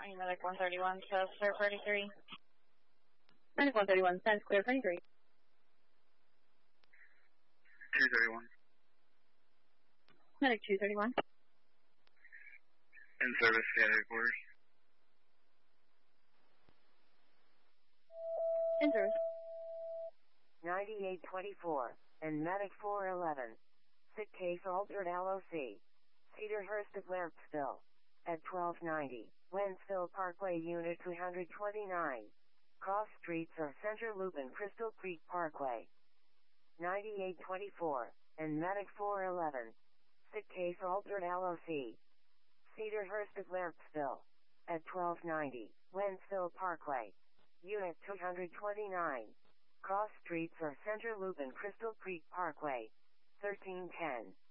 Medic 131, says clear 33. Medic 131, sends clear 33. 231. Medic 231. In service, static orders. In service. 9824, and Medic 411. Sick case altered LOC. Cedarhurst of Wentzville. At 1290, Wentzville Parkway Unit 229. Cross streets are Center Loop and Crystal Creek Parkway. 9824, and Medic 411. Sick case altered LOC. Cedarhurst of Wentzville. At 1290, Wentzville Parkway. Unit 229. Cross streets are Center Loop and Crystal Creek Parkway. 1310.